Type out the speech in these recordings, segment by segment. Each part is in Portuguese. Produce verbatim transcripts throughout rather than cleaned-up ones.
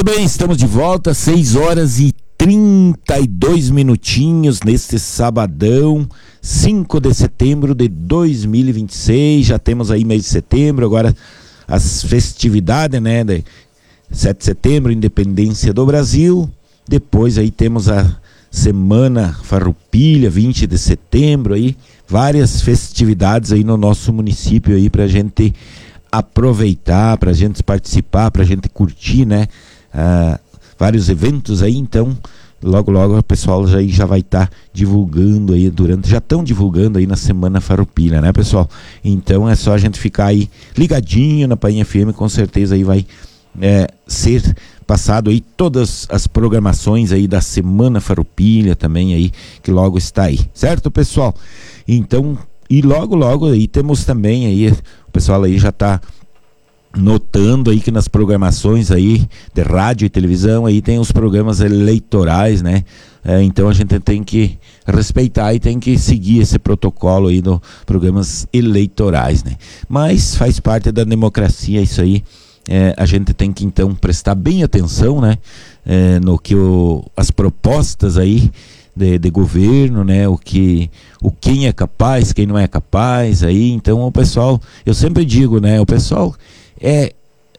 bem, estamos de volta, seis horas e trinta e dois minutinhos neste sabadão, cinco de setembro de dois mil e vinte e seis. Já temos aí mês de setembro, agora as festividades, né, de sete de setembro, Independência do Brasil. Depois aí temos a Semana Farroupilha, vinte de setembro, aí várias festividades aí no nosso município aí pra gente aproveitar, pra gente participar, pra gente curtir, né? Ah, vários eventos aí, então logo logo o pessoal já, já vai estar tá divulgando aí durante, já estão divulgando aí na Semana Farroupilha, né, pessoal? Então é só a gente ficar aí ligadinho na Painha F M, com certeza aí vai é, ser passado aí todas as programações aí da Semana Farroupilha também aí, que logo está aí, certo, pessoal? Então, e logo logo aí temos também aí, o pessoal aí já está notando aí que nas programações aí de rádio e televisão aí tem os programas eleitorais, né? É, então a gente tem que respeitar e tem que seguir esse protocolo aí dos programas eleitorais, né? Mas faz parte da democracia isso aí. É, a gente tem que então prestar bem atenção, né? É, no que o, as propostas aí de, de governo, né? O que, o quem é capaz, quem não é capaz aí. Então o pessoal, eu sempre digo, né? O pessoal é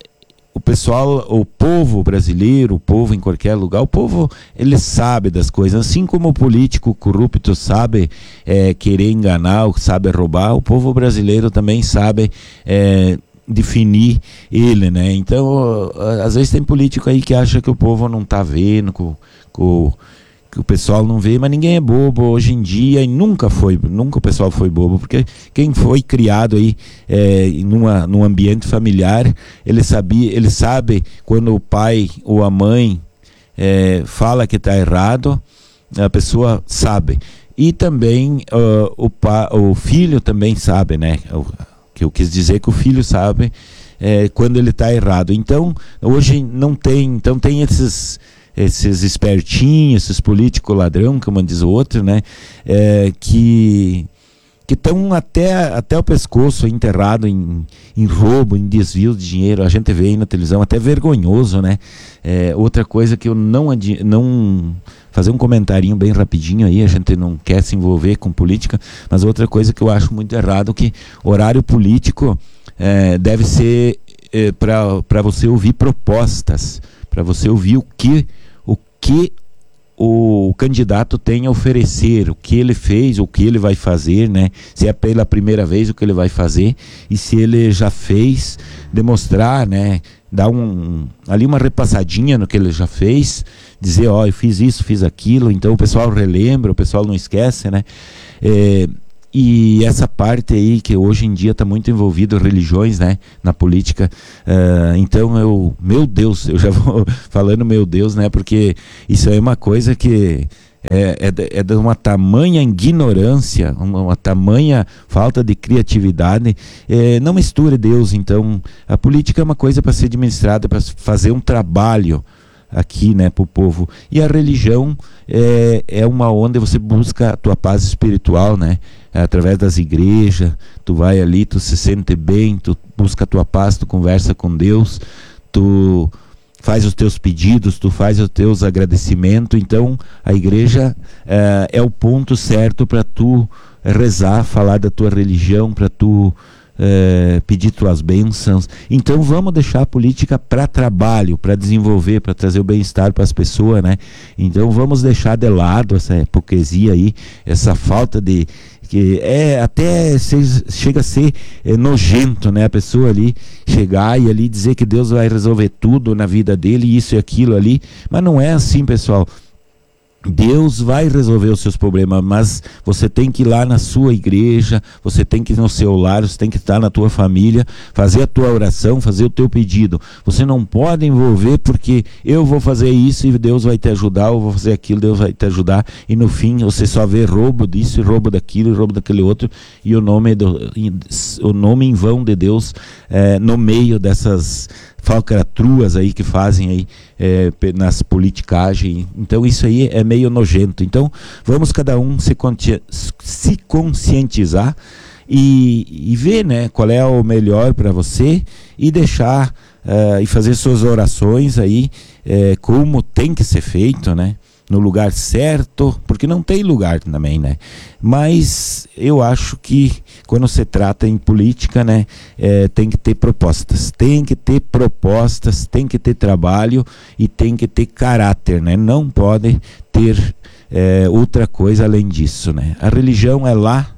o pessoal, o povo brasileiro, o povo em qualquer lugar, o povo ele sabe das coisas, assim como o político corrupto sabe é, querer enganar, sabe roubar, o povo brasileiro também sabe é, definir ele, né? Então às vezes tem político aí que acha que o povo não tá vendo, com, com que o pessoal não vê, mas ninguém é bobo hoje em dia, e nunca foi, nunca o pessoal foi bobo, porque quem foi criado aí é, numa, num ambiente familiar, ele sabia, ele sabe quando o pai ou a mãe é, fala que está errado, a pessoa sabe. E também uh, o, pa, o filho também sabe, né? O, que eu quis dizer que o filho sabe é, quando ele está errado. Então, hoje não tem, então tem esses esses espertinhos, esses políticos ladrão, como diz o outro, né, é, que que estão até, até o pescoço enterrado em, em roubo, em desvio de dinheiro. A gente vê aí na televisão, até vergonhoso, né? É, outra coisa que eu não, adi- não fazer um comentarinho bem rapidinho aí, a gente não quer se envolver com política, mas outra coisa que eu acho muito errado, que horário político é, deve ser é, para você ouvir propostas, para você ouvir o que que o candidato tem a oferecer, o que ele fez, o que ele vai fazer, né? Se é pela primeira vez, o que ele vai fazer, e se ele já fez, demonstrar, né? Dar um, ali uma repassadinha no que ele já fez, dizer, ó, oh, eu fiz isso, fiz aquilo, então o pessoal relembra, o pessoal não esquece, né? É, e essa parte aí que hoje em dia está muito envolvido religiões, né, na política, uh, então eu, meu Deus, eu já vou falando meu Deus, né, porque isso é uma coisa que é, é, de, é de uma tamanha ignorância, uma, uma tamanha falta de criatividade, é, não misture Deus. Então a política é uma coisa para ser administrada, para fazer um trabalho aqui, né, para o povo, e a religião é, é uma onde você busca a tua paz espiritual, né, através das igrejas, tu vai ali, tu se sente bem, tu busca a tua paz, tu conversa com Deus, tu faz os teus pedidos, tu faz os teus agradecimentos. Então a igreja é, é o ponto certo para tu rezar, falar da tua religião, para tu É, pedir tuas bênçãos. Então vamos deixar a política para trabalho, para desenvolver, para trazer o bem-estar para as pessoas, né? Então vamos deixar de lado essa hipocrisia aí, essa falta de, que é até se, chega a ser é, nojento, né? A pessoa ali chegar e ali dizer que Deus vai resolver tudo na vida dele, isso e aquilo ali, mas não é assim, pessoal. Deus vai resolver os seus problemas, mas você tem que ir lá na sua igreja, você tem que ir no seu lar, você tem que estar na tua família, fazer a tua oração, fazer o teu pedido. Você não pode envolver porque eu vou fazer isso e Deus vai te ajudar, eu vou fazer aquilo, Deus vai te ajudar, e no fim você só vê roubo disso, roubo daquilo, roubo daquele outro, e o nome, do, o nome em vão de Deus é, no meio dessas falcatruas aí que fazem aí é, nas politicagens. Então isso aí é meio nojento. Então vamos cada um se, se conscientizar e, e ver, né, qual é o melhor para você, e deixar uh, e fazer suas orações aí, uh, como tem que ser feito, né? No lugar certo, porque não tem lugar também, né? Mas eu acho que quando se trata em política, né, é, tem que ter propostas, tem que ter propostas, tem que ter trabalho e tem que ter caráter, né? Não pode ter é, outra coisa além disso, né? A religião é lá,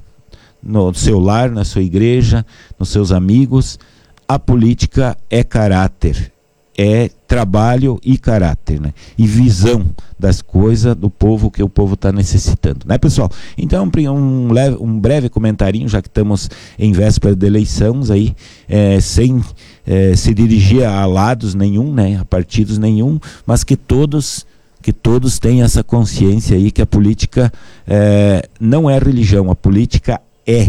no seu lar, na sua igreja, nos seus amigos. A política é caráter, é trabalho e caráter, né? E visão das coisas do povo, que o povo está necessitando, né, pessoal? Então, um, leve, um breve comentarinho, já que estamos em véspera de eleições aí, é, sem é, se dirigir a lados nenhum, né, a partidos nenhum, mas que todos que todos tenham essa consciência aí que a política é, não é religião, a política é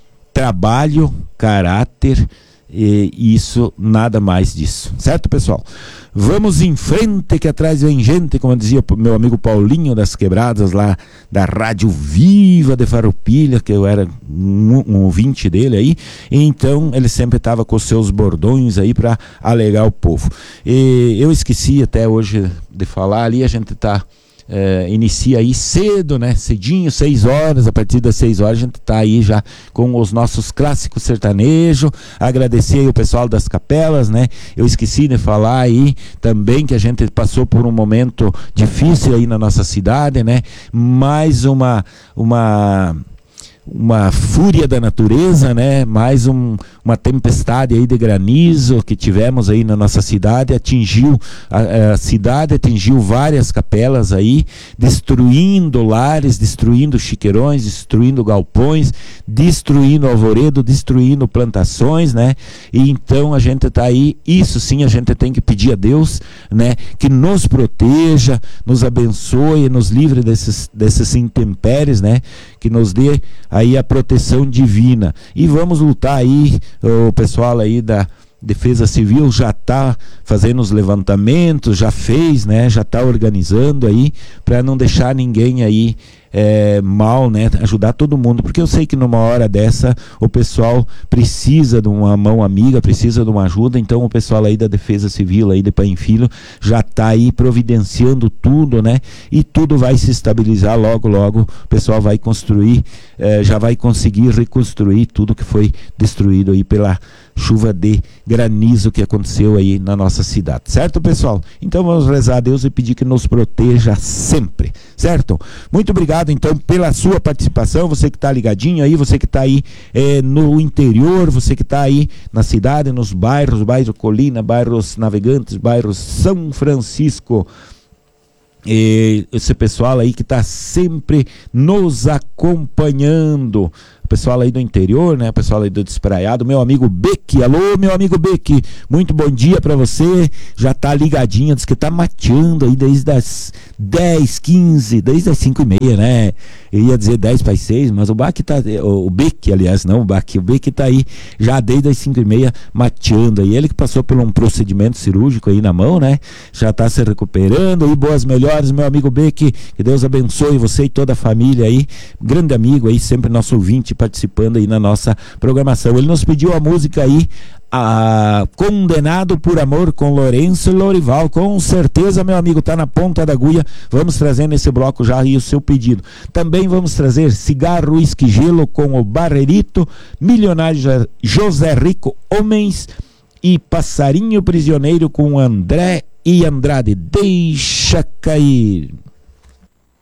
trabalho, caráter, e isso, nada mais disso, certo, pessoal? Vamos em frente, que atrás vem gente, como dizia meu amigo Paulinho das Quebradas, lá da Rádio Viva de Farroupilha, que eu era um, um ouvinte dele aí, então ele sempre estava com os seus bordões aí para alegar o povo. E eu esqueci até hoje de falar ali, a gente está É, inicia aí cedo, né? Cedinho, seis horas, a partir das seis horas a gente tá aí já com os nossos clássicos sertanejos. Agradecer aí o pessoal das capelas, né? Eu esqueci de falar aí também que a gente passou por um momento difícil aí na nossa cidade, né? Mais uma uma uma fúria da natureza, né? Mais um, uma tempestade aí de granizo que tivemos aí na nossa cidade, atingiu a, a cidade, atingiu várias capelas aí, destruindo lares, destruindo chiqueirões, destruindo galpões, destruindo alvoredo, destruindo plantações, né? E então a gente tá aí, isso sim a gente tem que pedir a Deus, né? Que nos proteja, nos abençoe, nos livre desses, desses intempéries, né? Que nos dê aí a proteção divina. E vamos lutar aí, o pessoal aí da Defesa Civil já está fazendo os levantamentos, já fez, né? Já está organizando aí para não deixar ninguém aí é, mal, né? Ajudar todo mundo, porque eu sei que numa hora dessa o pessoal precisa de uma mão amiga, precisa de uma ajuda. Então o pessoal aí da Defesa Civil aí de Paim Filho já está aí providenciando tudo, né? E tudo vai se estabilizar logo, logo o pessoal vai construir, é, já vai conseguir reconstruir tudo que foi destruído aí pela chuva de granizo que aconteceu aí na nossa cidade, certo, pessoal? Então vamos rezar a Deus e pedir que nos proteja sempre, certo? Muito obrigado então pela sua participação, você que está ligadinho aí, você que está aí é, no interior, você que está aí na cidade, nos bairros, bairro Colina, bairros Navegantes, bairros São Francisco, e esse pessoal aí que está sempre nos acompanhando, o pessoal aí do interior, né? O pessoal aí do Despraiado, meu amigo Beck, alô meu amigo Beck, muito bom dia pra você, já tá ligadinho, diz que tá mateando aí desde as dez, quinze, desde as cinco e meia, né? Eu ia dizer dez para as seis, mas o Beck tá, o Beck, aliás, não o Beck, o Beck tá aí já desde as cinco e meia mateando aí, ele que passou por um procedimento cirúrgico aí na mão, né? Já tá se recuperando aí, boas melhores, meu amigo Beck, que Deus abençoe você e toda a família aí, grande amigo aí, sempre nosso ouvinte participando aí na nossa programação. Ele nos pediu a música aí, a Condenado por Amor, com Lourenço Lorival. Com certeza, meu amigo, tá na ponta da agulha. Vamos trazer nesse bloco já aí o seu pedido. Também vamos trazer Cigarro, Uísque, Gelo com o Barrerito, Milionário José Rico, Homens, e Passarinho Prisioneiro com André e Andrade. Deixa cair.